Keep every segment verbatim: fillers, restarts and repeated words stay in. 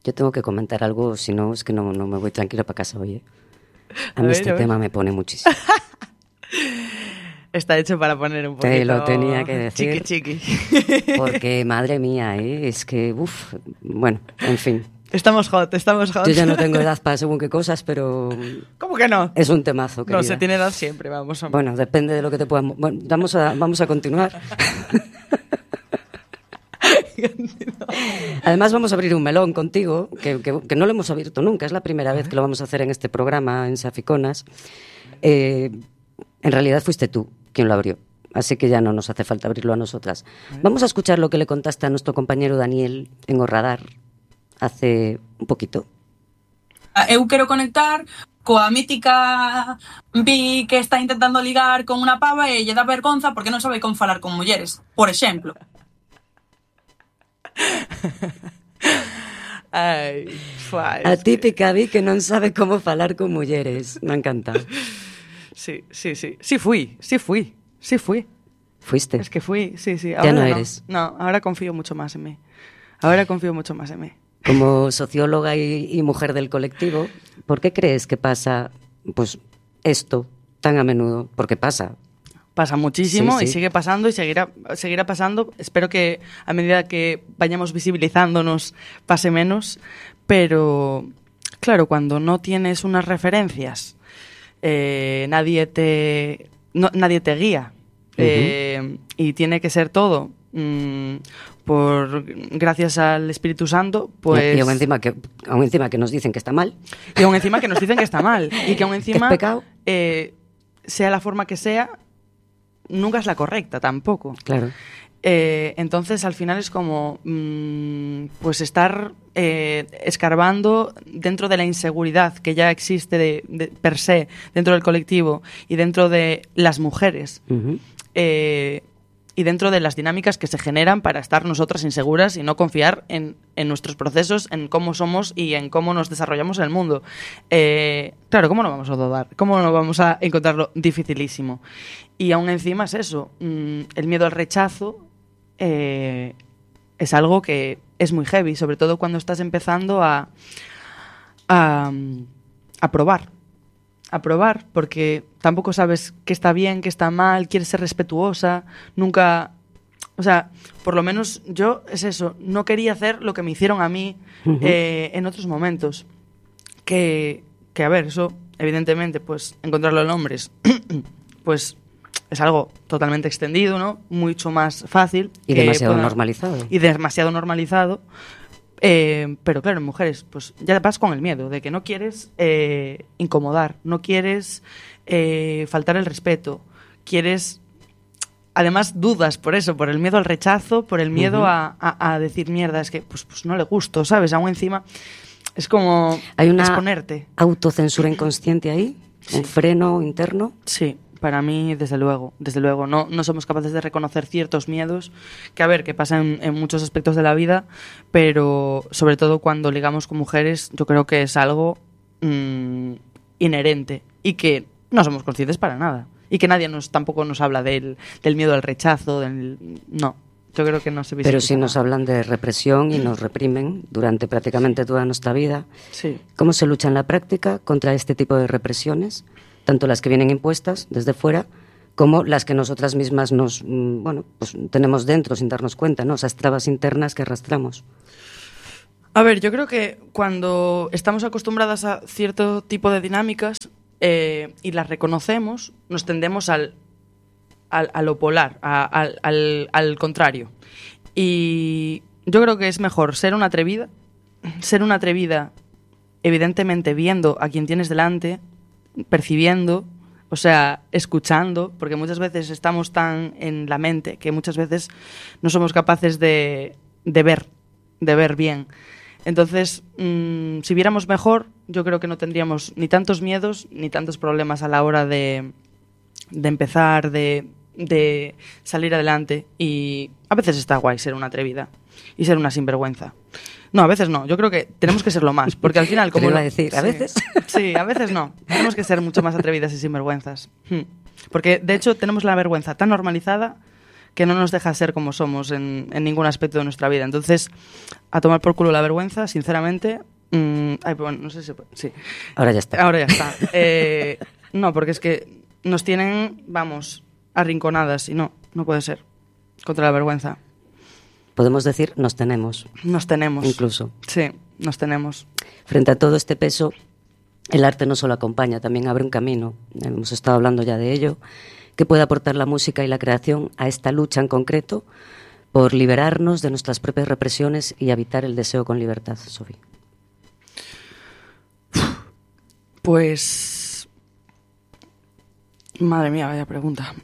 Yo tengo que comentar algo, si no, es que no, no me voy tranquila para casa hoy, ¿eh? A, a mí ver, este a tema me pone muchísimo. Está hecho para poner un poquito... Te lo tenía que decir. Chiqui, chiqui. Porque, madre mía, ¿eh? Es que, uff, bueno, en fin. Estamos hot, estamos hot. Yo ya no tengo edad para según qué cosas, pero... ¿Cómo que no? Es un temazo, querida. No, se tiene edad siempre, vamos. A... Bueno, depende de lo que te puedan... Bueno, vamos a, vamos a continuar. Además vamos a abrir un melón contigo, que, que, que no lo hemos abierto nunca, es la primera vez que lo vamos a hacer en este programa, en Saficonas. Eh, en realidad fuiste tú quien lo abrió, así que ya no nos hace falta abrirlo a nosotras. Vamos a escuchar lo que le contaste a nuestro compañero Daniel en O Radar hace un poquito. Eu quero conectar coa mítica Bi que está intentando ligar con unha pava e lle dá vergonza porque non sabe como falar con mulleres, por exemplo. Ay, fua, a típica Bi que non sabe como falar con mulleres. Me encanta. Sí, sí, sí. Sí fui, sí fui, sí fui. ¿Fuiste? Es que fui, sí, sí. Ahora ya no, no eres. No, ahora confío mucho más en mí. Ahora confío mucho más en mí. Como socióloga y, y mujer del colectivo, ¿por qué crees que pasa pues esto tan a menudo? Porque pasa. Pasa muchísimo, sí, sí. Y sigue pasando y seguirá, seguirá pasando. Espero que a medida que vayamos visibilizándonos pase menos, pero claro, cuando no tienes unas referencias, eh, nadie te no, nadie te guía, uh-huh. eh, y tiene que ser todo mmm, por gracias al Espíritu Santo, pues... Y, y aún encima que, aún encima que nos dicen que está mal. Y aún encima que nos dicen que está mal. Y que aún encima, ¿qué pecado? Eh, sea la forma que sea, nunca es la correcta tampoco. Claro. Eh, entonces, al final es como mmm, pues estar eh, escarbando dentro de la inseguridad que ya existe de, de, per se dentro del colectivo y dentro de las mujeres. Uh-huh. Eh, y dentro de las dinámicas que se generan para estar nosotras inseguras y no confiar en, en nuestros procesos, en cómo somos y en cómo nos desarrollamos en el mundo. Eh, claro, ¿cómo no vamos a dudar? ¿Cómo no vamos a encontrarlo dificilísimo? Y aún encima es eso, mmm, el miedo al rechazo eh, es algo que es muy heavy, sobre todo cuando estás empezando a, a, a probar. A probar, porque tampoco sabes qué está bien, qué está mal, quieres ser respetuosa, nunca... O sea, por lo menos yo es eso, no quería hacer lo que me hicieron a mí uh-huh. eh, en otros momentos. Que, que, a ver, eso, evidentemente, pues, encontrarlo en hombres, pues, es algo totalmente extendido, ¿no? Mucho más fácil. Y demasiado pueda, normalizado. Y demasiado normalizado. Eh, pero claro, en mujeres, pues ya vas con el miedo de que no quieres eh, incomodar, no quieres eh, faltar el respeto, quieres, además dudas por eso, por el miedo al rechazo, por el miedo uh-huh. a, a, a decir mierda, es que pues, pues no le gusto, ¿sabes? Aún encima es como ¿hay una exponerte. Autocensura inconsciente ahí? Sí. ¿Un freno interno? Sí. Para mí, desde luego, desde luego. No, no somos capaces de reconocer ciertos miedos que, a ver, que pasan en, en muchos aspectos de la vida, pero sobre todo cuando ligamos con mujeres, yo creo que es algo mmm, inherente y que no somos conscientes para nada. Y que nadie nos tampoco nos habla del, del miedo al rechazo, del, no. Yo creo que no se visibiliza. Pero sí nos hablan de represión y nos reprimen durante prácticamente toda nuestra vida. Sí. ¿Cómo se lucha en la práctica contra este tipo de represiones? Tanto las que vienen impuestas desde fuera como las que nosotras mismas nos, bueno, pues tenemos dentro sin darnos cuenta, ¿no? Esas trabas internas que arrastramos. A ver, yo creo que cuando estamos acostumbradas a cierto tipo de dinámicas eh, y las reconocemos, nos tendemos al, al, a lo polar, a, al, al, al contrario. Y yo creo que es mejor ser una atrevida, ser una atrevida evidentemente viendo a quien tienes delante, percibiendo, o sea, escuchando, porque muchas veces estamos tan en la mente que muchas veces no somos capaces de, de ver, de ver bien. Entonces, mmm, si viéramos mejor, yo creo que no tendríamos ni tantos miedos ni tantos problemas a la hora de, de empezar, de, de salir adelante. Y a veces está guay ser una atrevida y ser una sinvergüenza. No, a veces no. Yo creo que tenemos que serlo más, porque al final... como iba a decir, ¿a sí, veces? Sí, a veces no. Tenemos que ser mucho más atrevidas y sinvergüenzas. Porque, de hecho, tenemos la vergüenza tan normalizada que no nos deja ser como somos en, en ningún aspecto de nuestra vida. Entonces, a tomar por culo la vergüenza, sinceramente. Mmm, ay, bueno, no sé si se puede. Sí. Ahora ya está. Ahora ya está. Eh, no, porque es que nos tienen, vamos, arrinconadas y no, no puede ser. Contra la vergüenza. Podemos decir, nos tenemos. Nos tenemos. Incluso. Sí, nos tenemos. Frente a todo este peso, el arte no solo acompaña, también abre un camino. Hemos estado hablando ya de ello. Que puede aportar la música y la creación a esta lucha en concreto por liberarnos de nuestras propias represiones y habitar el deseo con libertad, Sofi. Pues... Madre mía, vaya pregunta.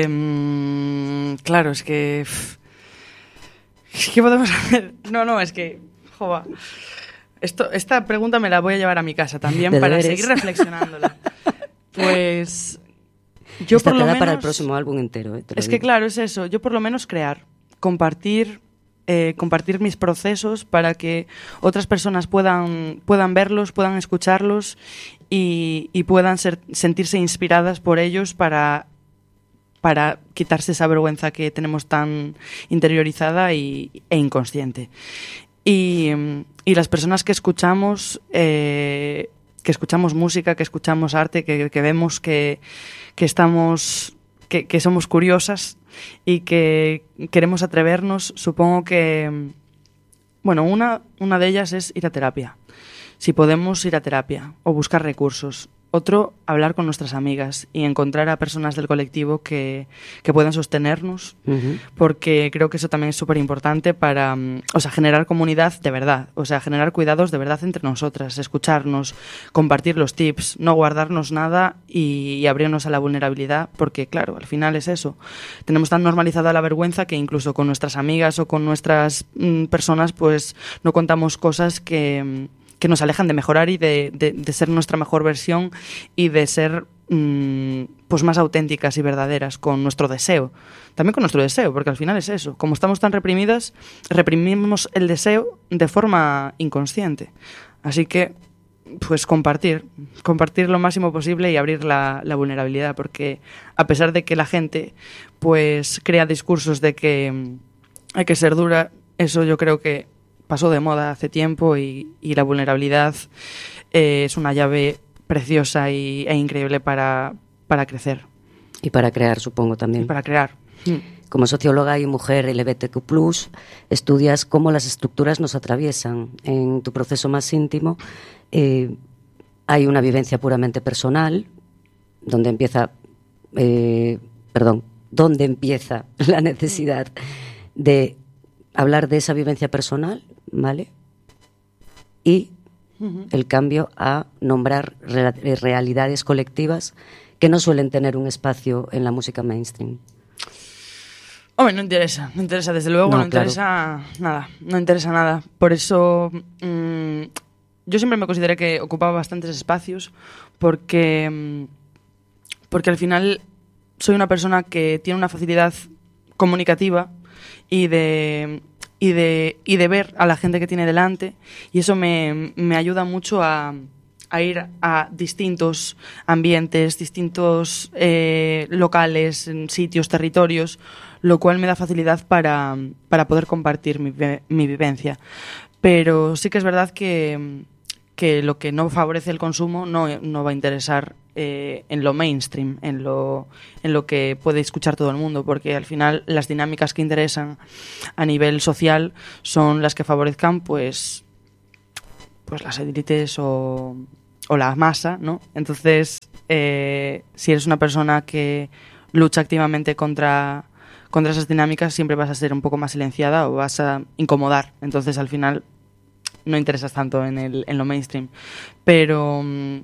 Eh, claro, es que... ¿Qué podemos hacer? No, no, es que... Jova. Esto, esta pregunta me la voy a llevar a mi casa también ¿De para deberes? seguir reflexionándola. Pues... Yo Esta por te lo da menos, para el próximo álbum entero. Eh, te lo es que digo. claro, es eso. Yo por lo menos crear, compartir, eh, compartir mis procesos para que otras personas puedan, puedan verlos, puedan escucharlos y, y puedan ser, sentirse inspiradas por ellos para, para quitarse esa vergüenza que tenemos tan interiorizada y, e inconsciente. Y, y las personas que escuchamos... Eh, que escuchamos música, que escuchamos arte, que, que vemos que, que estamos, que, que somos curiosas y que queremos atrevernos, supongo que, bueno, una, una de ellas es ir a terapia. Si podemos ir a terapia o buscar recursos. Otro, hablar con nuestras amigas y encontrar a personas del colectivo que, que puedan sostenernos, Uh-huh. porque creo que eso también es súper importante para, o sea, generar comunidad de verdad, o sea, generar cuidados de verdad entre nosotras, escucharnos, compartir los tips, no guardarnos nada y, y abrirnos a la vulnerabilidad, porque claro, al final es eso. Tenemos tan normalizada la vergüenza que incluso con nuestras amigas o con nuestras mm, personas, pues no contamos cosas que... que nos alejan de mejorar y de, de, de ser nuestra mejor versión y de ser mmm, pues más auténticas y verdaderas con nuestro deseo. También con nuestro deseo, porque al final es eso. Como estamos tan reprimidas, reprimimos el deseo de forma inconsciente. Así que, pues compartir, compartir lo máximo posible y abrir la, la vulnerabilidad, porque a pesar de que la gente pues crea discursos de que hay que ser dura, eso yo creo que pasó de moda hace tiempo y, y la vulnerabilidad eh, es una llave preciosa y, e increíble para, para crecer. Y para crear, supongo, Y también. para crear. Como socióloga y mujer L G B T Q plus, estudias cómo las estructuras nos atraviesan. En tu proceso más íntimo eh, hay una vivencia puramente personal, donde empieza, eh, perdón, donde empieza la necesidad de hablar de esa vivencia personal, ¿vale? Y uh-huh. el cambio a nombrar re- realidades colectivas que no suelen tener un espacio en la música mainstream. Hombre, no interesa, no interesa, desde luego, no, no interesa claro. nada, no interesa nada. Por eso mmm, yo siempre me consideré que ocupaba bastantes espacios porque, mmm, porque al final soy una persona que tiene una facilidad comunicativa y de, y de, y de ver a la gente que tiene delante, y eso me, me ayuda mucho a, a ir a distintos ambientes, distintos eh, locales, sitios, territorios, lo cual me da facilidad para, para poder compartir mi, mi vivencia. Pero sí que es verdad que, que lo que no favorece el consumo no, no va a interesar eh, en lo mainstream, en lo, en lo que puede escuchar todo el mundo, porque al final las dinámicas que interesan a nivel social son las que favorezcan pues, pues las élites o, o la masa, ¿no? Entonces, eh, si eres una persona que lucha activamente contra, contra esas dinámicas, siempre vas a ser un poco más silenciada o vas a incomodar. Entonces, al final, no interesas tanto en, el, en lo mainstream. Pero um,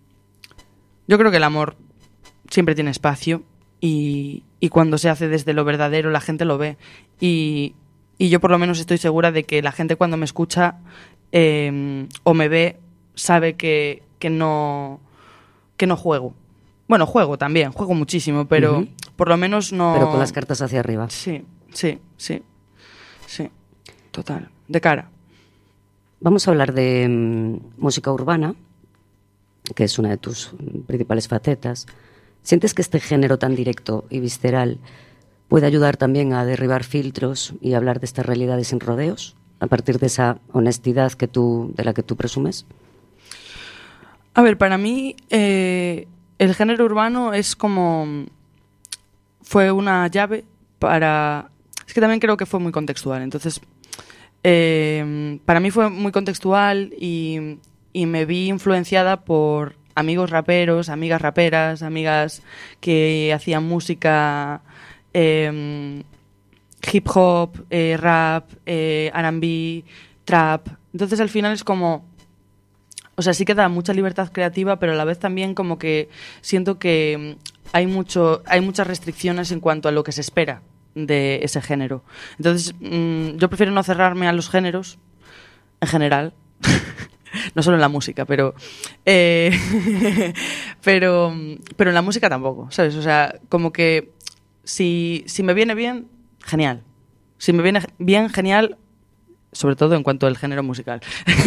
yo creo que el amor siempre tiene espacio y, y cuando se hace desde lo verdadero, la gente lo ve. Y, y yo por lo menos estoy segura de que la gente cuando me escucha eh, o me ve, sabe que, que, no, que no juego. Bueno, juego también, juego muchísimo, pero uh-huh. por lo menos no... Pero con las cartas hacia arriba. Sí, sí, sí, sí, total, de cara. Vamos a hablar de um, música urbana, que es una de tus principales facetas. ¿Sientes que este género tan directo y visceral puede ayudar también a derribar filtros y hablar de estas realidades sin rodeos, a partir de esa honestidad que tú, de la que tú presumes? A ver, para mí eh, el género urbano es como... fue una llave para... Es que también creo que fue muy contextual. Entonces, eh, para mí fue muy contextual y, y me vi influenciada por amigos raperos, amigas raperas, amigas que hacían música, eh, hip hop, eh, rap, eh, R and B, trap. Entonces, al final es como... O sea, sí que da mucha libertad creativa, pero a la vez también como que siento que hay mucho, hay muchas restricciones en cuanto a lo que se espera de ese género. Entonces, mmm, yo prefiero no cerrarme a los géneros, en general, no solo en la música, pero, eh, pero, pero en la música tampoco, ¿sabes? O sea, como que si, si me viene bien, genial. Si me viene bien, genial. Sobre todo en cuanto al género musical.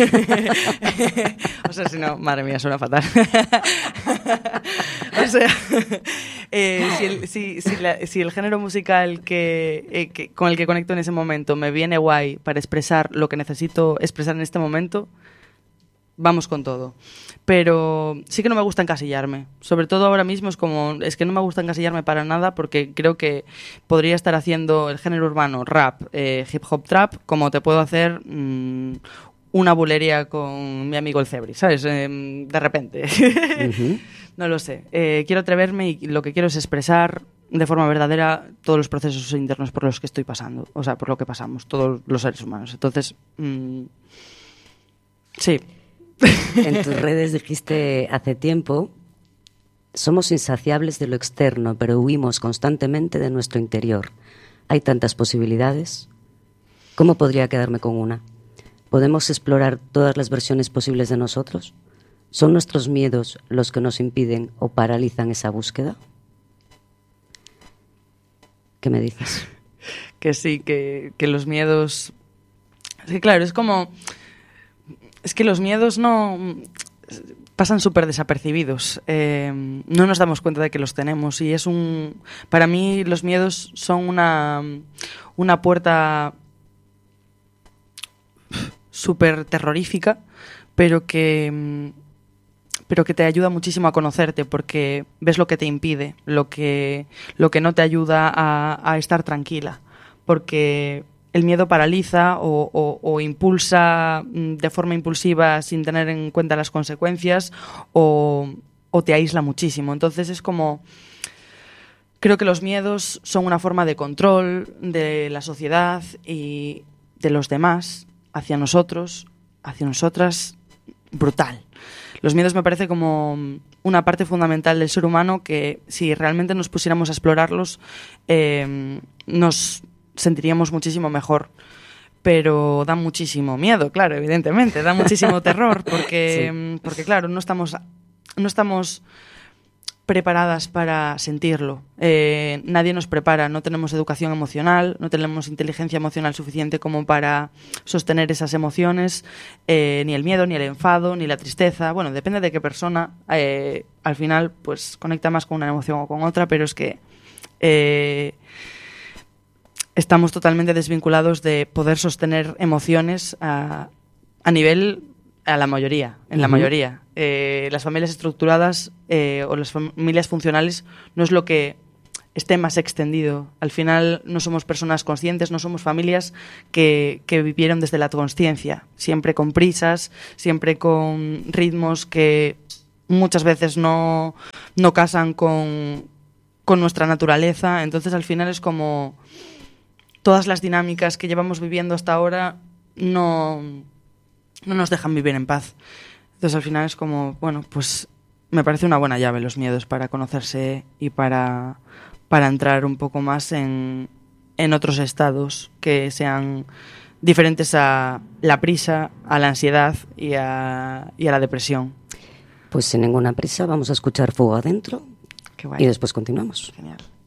O sea, si no, madre mía, suena fatal. O sea, eh, si, el, si, si, la, si el género musical que, eh, que, con el que conecto en ese momento me viene guay para expresar lo que necesito expresar en este momento, vamos con todo. Pero sí que no me gusta encasillarme. Sobre todo ahora mismo es como... Es que no me gusta encasillarme para nada porque creo que podría estar haciendo el género urbano, rap, eh, hip hop, trap, como te puedo hacer mmm, una bulería con mi amigo el Cebri, ¿sabes? Eh, de repente. Uh-huh. No lo sé. Eh, quiero atreverme y lo que quiero es expresar de forma verdadera todos los procesos internos por los que estoy pasando. O sea, por lo que pasamos, todos los seres humanos. Entonces, mmm, sí. En tus redes dijiste hace tiempo: somos insaciables de lo externo, pero huimos constantemente de nuestro interior. Hay tantas posibilidades. ¿Cómo podría quedarme con una? ¿Podemos explorar todas las versiones posibles de nosotros? ¿Son nuestros miedos los que nos impiden o paralizan esa búsqueda? ¿Qué me dices? Que sí, que, que los miedos... Es que claro, es como... Es que los miedos no pasan súper desapercibidos. Eh, no nos damos cuenta de que los tenemos y es un... Para mí los miedos son una, una puerta súper terrorífica, pero que, pero que te ayuda muchísimo a conocerte porque ves lo que te impide, lo que, lo que no te ayuda a, a estar tranquila. Porque... el miedo paraliza o, o, o impulsa de forma impulsiva sin tener en cuenta las consecuencias o, o te aísla muchísimo. Entonces es como... Creo que los miedos son una forma de control de la sociedad y de los demás hacia nosotros, hacia nosotras, brutal. Los miedos me parece como una parte fundamental del ser humano que si realmente nos pusiéramos a explorarlos eh, nos... sentiríamos muchísimo mejor, pero da muchísimo miedo, claro, evidentemente, da muchísimo terror, porque, sí. porque claro, no estamos, no estamos preparadas para sentirlo. Eh, nadie nos prepara, no tenemos educación emocional, no tenemos inteligencia emocional suficiente como para sostener esas emociones, eh, ni el miedo, ni el enfado, ni la tristeza. Bueno, depende de qué persona, eh, al final, pues conecta más con una emoción o con otra, pero es que... Eh, estamos totalmente desvinculados de poder sostener emociones a, a nivel, a la mayoría, en uh-huh. la mayoría. Eh, las familias estructuradas eh, o las familias funcionales no es lo que esté más extendido. Al final no somos personas conscientes, no somos familias que, que vivieron desde la consciencia, siempre con prisas, siempre con ritmos que muchas veces no, no casan con, con nuestra naturaleza. Entonces al final es como... todas las dinámicas que llevamos viviendo hasta ahora no, no nos dejan vivir en paz. Entonces al final es como, bueno, pues me parece una buena llave los miedos para conocerse y para, para entrar un poco más en, en otros estados que sean diferentes a la prisa, a la ansiedad y a, y a la depresión. Pues sin ninguna prisa vamos a escuchar Fuego Adentro. Qué guay. Y después continuamos. Genial.